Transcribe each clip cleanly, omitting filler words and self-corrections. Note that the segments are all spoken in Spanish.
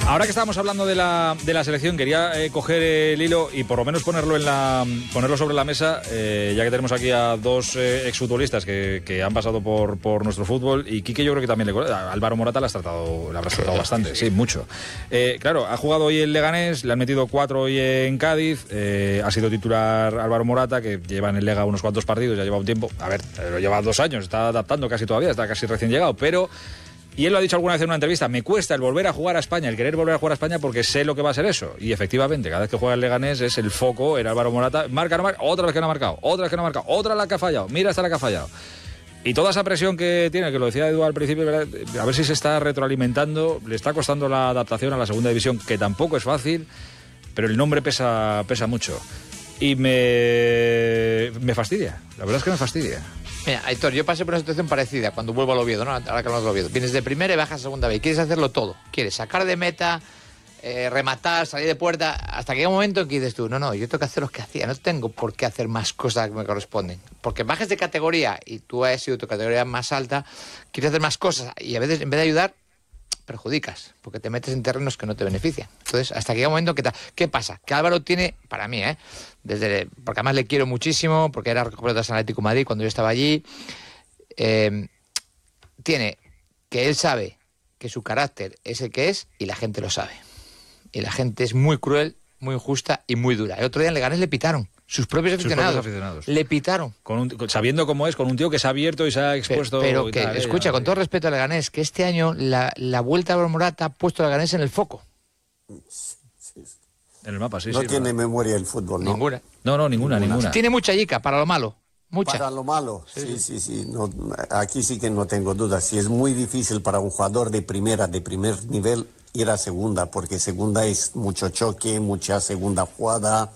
Ahora que estábamos hablando de la selección, quería coger el hilo y por lo menos ponerlo sobre la mesa, ya que tenemos aquí a dos exfutbolistas que han pasado por nuestro fútbol, y Quique yo creo que también Álvaro Morata le habrás tratado bastante, sí, mucho. Claro, ha jugado hoy el Leganés, le han metido 4 hoy en Cádiz, ha sido titular Álvaro Morata, que lleva en el Lega unos cuantos partidos, ya lleva un tiempo, lo lleva 2 años, está adaptando casi todavía, está casi recién llegado, pero... Y él lo ha dicho alguna vez en una entrevista, me cuesta el volver a jugar a España, el querer volver a jugar a España porque sé lo que va a ser eso. Y efectivamente, cada vez que juega el Leganés es el foco, el Álvaro Morata, marca, otra vez que no ha marcado, otra la que ha fallado, mira esta la que ha fallado. Y toda esa presión que tiene, que lo decía Edu al principio, a ver si se está retroalimentando, le está costando la adaptación a la segunda división, que tampoco es fácil, pero el nombre pesa mucho. Y me fastidia, la verdad es que me fastidia. Mira, Aitor, yo pasé por una situación parecida cuando vuelvo al Oviedo, ¿no? Ahora que hablamos del Oviedo. Vienes de primera y bajas a segunda vez. Quieres hacerlo todo. Quieres sacar de meta, rematar, salir de puerta, hasta que llega un momento en que dices tú, no, yo tengo que hacer lo que hacía. No tengo por qué hacer más cosas que me corresponden. Porque bajes de categoría y tú has sido tu categoría más alta, quieres hacer más cosas y a veces, en vez de ayudar, perjudicas, porque te metes en terrenos que no te benefician. Entonces, hasta que llega un momento que ¿qué pasa? Que Álvaro tiene, para mí, porque además le quiero muchísimo, porque era recopelotas en Atlético de Madrid cuando yo estaba allí, tiene que él sabe que su carácter es el que es y la gente lo sabe. Y la gente es muy cruel, muy injusta y muy dura. El otro día en Leganés le pitaron. Sus propios aficionados le pitaron. Sabiendo cómo es, con un tío que se ha abierto y se ha expuesto. Pero que, escucha, con todo respeto a Leganés, que este año la vuelta a Morata ha puesto a Leganés en el foco. En el mapa, sí. No tiene memoria el fútbol, ¿no? Ninguna. No, ninguna. Tiene mucha yica para lo malo. Mucha. Para lo malo, sí. No, aquí sí que no tengo dudas. Sí, es muy difícil para un jugador de primer nivel, ir a segunda, porque segunda es mucho choque, mucha segunda jugada.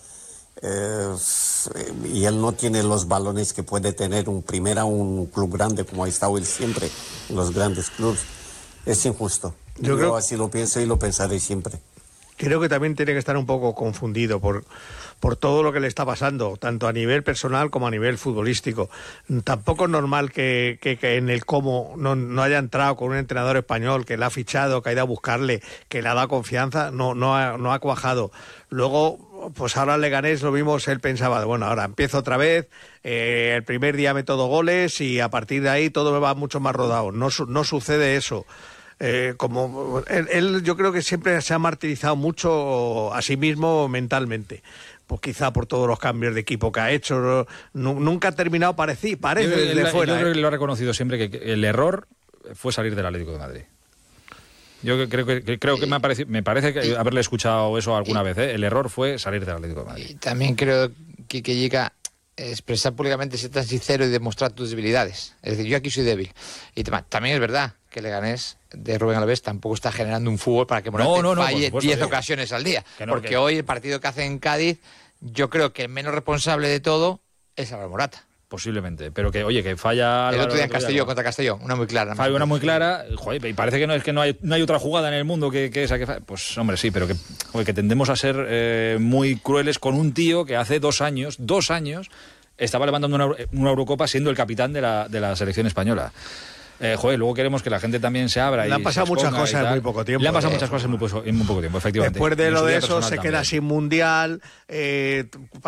Y él no tiene los balones que puede tener un club grande como ha estado él siempre en los grandes clubes. Es injusto. Yo creo, así lo pienso y lo pensaré siempre. Creo que también tiene que estar un poco confundido por todo lo que le está pasando, tanto a nivel personal como a nivel futbolístico. Tampoco es normal que en el cómo no haya entrado con un entrenador español que le ha fichado, que ha ido a buscarle, que le ha dado confianza, no ha cuajado. Luego, pues ahora el Leganés lo vimos, él pensaba, bueno, ahora empiezo otra vez, el primer día meto 2 goles y a partir de ahí todo me va mucho más rodado. No sucede eso. Como él yo creo que siempre se ha martirizado mucho a sí mismo mentalmente, pues quizá por todos los cambios de equipo que ha hecho, nunca ha terminado, parece desde fuera. Yo creo que lo ha reconocido siempre, que el error fue salir del Atlético de Madrid. Yo creo que me parece que haberle escuchado eso alguna vez, el error fue salir del Atlético de Madrid. Y también creo que llega expresar públicamente, ser tan sincero y demostrar tus debilidades. Es decir, yo aquí soy débil. Y también es verdad que Leganés de Rubén Alves tampoco está generando un fútbol para que Morata falle 10 ocasiones al día. Porque hoy el partido que hace en Cádiz, yo creo que el menos responsable de todo es Álvaro Morata. Posiblemente, pero que, oye, que falla... El otro día en Castelló, contra Castellón, una muy clara. Falla una muy clara, joder, y parece que no hay otra jugada en el mundo que esa que falla. Pues, hombre, sí, pero que tendemos a ser muy crueles con un tío que hace 2 años, estaba levantando una Eurocopa siendo el capitán de la selección española. Luego queremos que la gente también se abra. Le han pasado muchas cosas en muy poco tiempo. Le han pasado muchas cosas en muy poco tiempo, efectivamente. Después de lo de eso se queda sin mundial.